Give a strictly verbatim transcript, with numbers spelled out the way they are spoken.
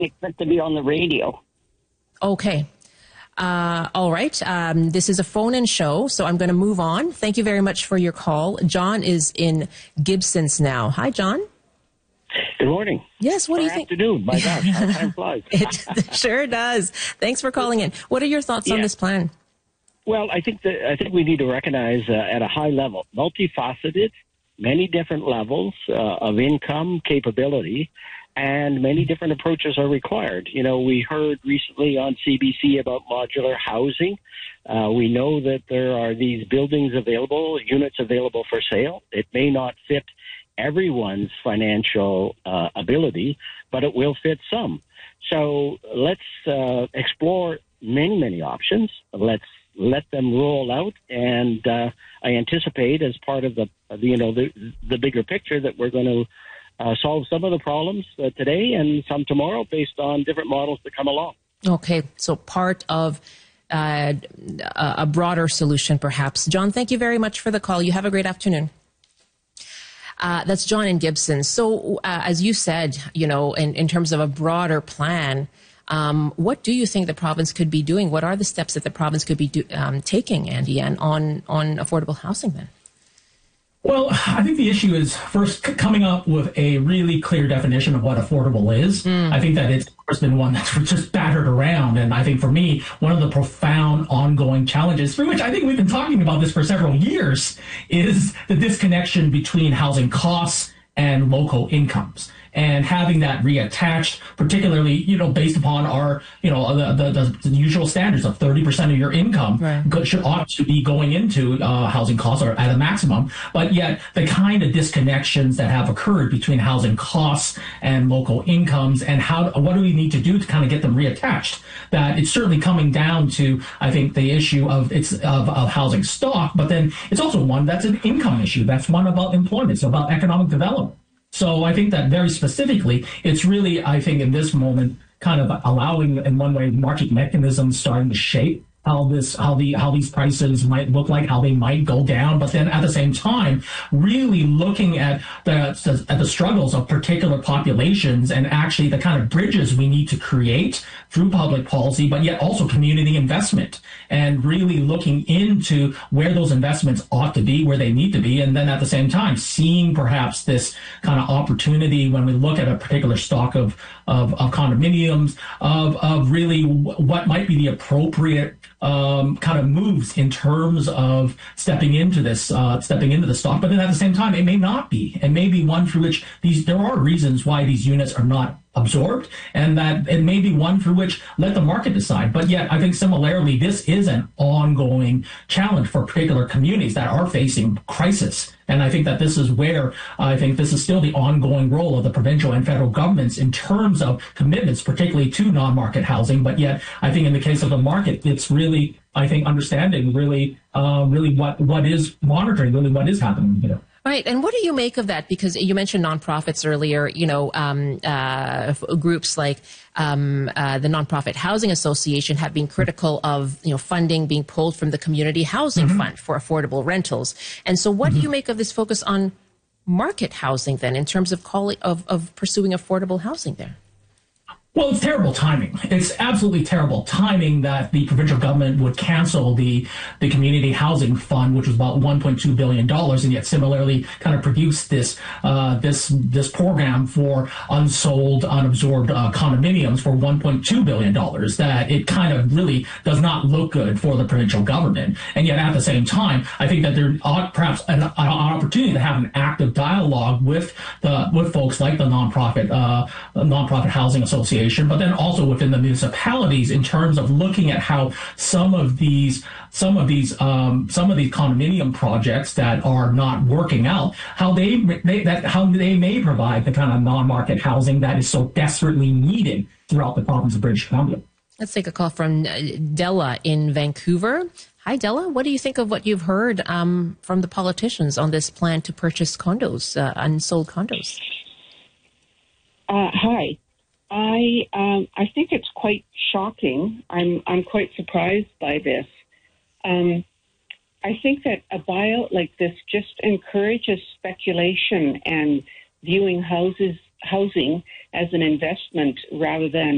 expect to be on the radio. Okay. Uh, all right. Um, this is a phone-in show, so I'm going to move on. Thank you very much for your call. John is in Gibsons now. Hi, John. Good morning. Yes, what or do you think? Afternoon. My gosh, how time flies. It sure does. Thanks for calling in. What are your thoughts yeah. on this plan? Well, I think that I think we need to recognize uh, at a high level, multifaceted, many different levels uh, of income capability, and many different approaches are required. You know, we heard recently on C B C about modular housing. Uh, we know that there are these buildings available, units available for sale. It may not fit everyone's financial uh, ability, but it will fit some. So let's uh, explore many, many options. Let's let them roll out, and uh, I anticipate, as part of the you know the the bigger picture, that we're going to uh, solve some of the problems uh, today and some tomorrow, based on different models that come along. Okay, so part of uh, a broader solution, perhaps. John, thank you very much for the call. You have a great afternoon. Uh, that's John in Gibson. So, uh, as you said, you know, in, in terms of a broader plan, um, what do you think the province could be doing? What are the steps that the province could be do, um, taking, Andy, and on, on affordable housing then? Well, I think the issue is first c- coming up with a really clear definition of what affordable is. Mm. I think that it's been one that's just battered around. And I think for me, one of the profound ongoing challenges, for which I think we've been talking about this for several years, is the disconnection between housing costs and local incomes. And having that reattached, particularly, you know, based upon our, you know, the the, the usual standards of thirty percent of your income right. go, should ought to be going into uh, housing costs, or at a maximum. But yet the kind of disconnections that have occurred between housing costs and local incomes, and how what do we need to do to kind of get them reattached? That it's certainly coming down to, I think, the issue of it's of, of housing stock, but then it's also one that's an income issue. That's one about employment. It's about economic development. So I think that very specifically, it's really, I think, in this moment, kind of allowing, in one way, market mechanisms starting to shape how this, how the, how these prices might look like, how they might go down, but then at the same time, really looking at the at the struggles of particular populations and actually the kind of bridges we need to create through public policy, but yet also community investment, and really looking into where those investments ought to be, where they need to be, and then at the same time seeing perhaps this kind of opportunity when we look at a particular stock of of, of condominiums, of of really what might be the appropriate Um, kind of moves in terms of stepping into this, uh, stepping into the stock. But then at the same time, it may not be. It may be one through which these, there are reasons why these units are not absorbed, and that it may be one through which let the market decide. But yet, I think similarly, this is an ongoing challenge for particular communities that are facing crisis. And I think that this is where I think this is still the ongoing role of the provincial and federal governments in terms of commitments, particularly to non-market housing. But yet, I think in the case of the market, it's really, I think, understanding really, uh, really what, what is monitoring, really what is happening here. Right. And what do you make of that? Because you mentioned nonprofits earlier, you know, um, uh, groups like um, uh, the Nonprofit Housing Association have been critical of, you know, funding being pulled from the Community Housing mm-hmm. Fund for affordable rentals. And so what mm-hmm. do you make of this focus on market housing then, in terms of, calling, of, of pursuing affordable housing there? Well, it's terrible timing. It's absolutely terrible timing that the provincial government would cancel the, the community housing fund, which was about one point two billion dollars, and yet similarly kind of produce this uh, this this program for unsold, unabsorbed uh, condominiums for one point two billion dollars. That it kind of really does not look good for the provincial government. And yet at the same time, I think that there ought perhaps an, an opportunity to have an active dialogue with the with folks like the nonprofit uh, nonprofit housing association. But then also within the municipalities, in terms of looking at how some of these some of these um, some of these condominium projects that are not working out, how they, they that how they may provide the kind of non-market housing that is so desperately needed throughout the province of British Columbia. Let's take a call from Della in Vancouver. Hi, Della. What do you think of what you've heard um, from the politicians on this plan to purchase condos, uh, unsold condos? Uh, hi. I um, I think it's quite shocking. I'm I'm quite surprised by this. Um, I think that a buyout like this just encourages speculation and viewing houses housing as an investment rather than